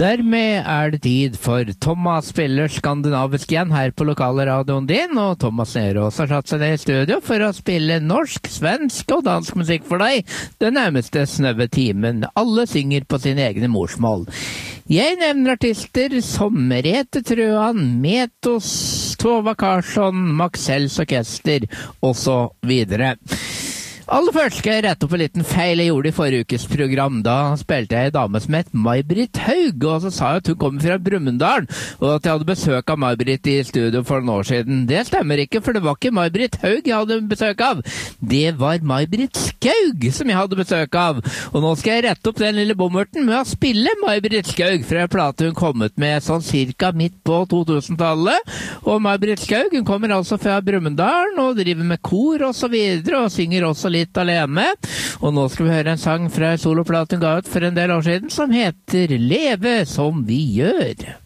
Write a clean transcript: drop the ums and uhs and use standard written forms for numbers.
Dermed det tid for Thomas spiller skandinavisk igjen her på lokalradioen din, og Thomas Nerås har satt seg ned i studio for å spille norsk, svensk og dansk musikk for deg den nærmeste snøve timen. Alle synger på sine egne morsmål. Jeg nevner artister som Merete Trøan, Metos, Tova Karlsson, Maxells Orkester og så videre. Aller først skal jeg rette opp en liten feil jeg gjorde i forrige ukes program. Da spilte jeg en dame som het May-Britt Haug, og så sa jeg at hun kom fra Brumunddal, og at jeg hadde besøk av May-Britt i studio for noen år siden. Det stemmer ikke, for det var ikke May-Britt Haug jeg hadde besøk av. Det var May-Britt Skaug som jeg hadde besøk av. Og nå skal jeg rette opp den lille bommerten med å spille May-Britt Skaug fra en plate hun kommet med sånn cirka midt på 2000-tallet. Og May-Britt Skaug, hun kommer altså fra Brumunddal og driver med kor og så videre, og synger også litt alene. Og nå skal vi høre en sang fra soloplaten hun ga ut for en del år siden som heter Leve som vi gjør.